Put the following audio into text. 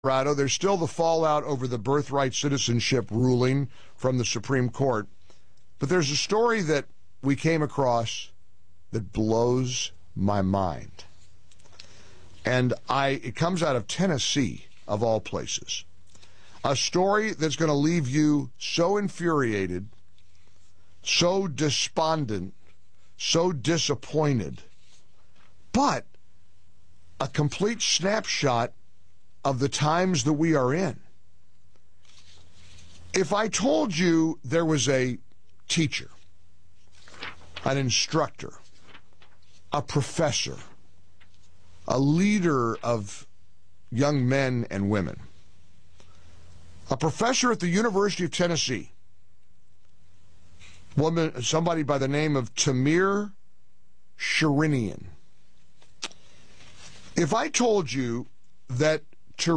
Colorado. There's still the fallout over the birthright citizenship ruling from the Supreme Court. But there's a story that we came across that blows my mind. And it comes out of Tennessee, of all places. A story that's going to leave you so infuriated, so despondent, so disappointed, but a complete snapshot of the times that we are in. If I told you there was a teacher, an instructor, a professor, a leader of young men and women, a professor at the University of Tennessee, somebody by the name of Tamir Sharinian. If I told you that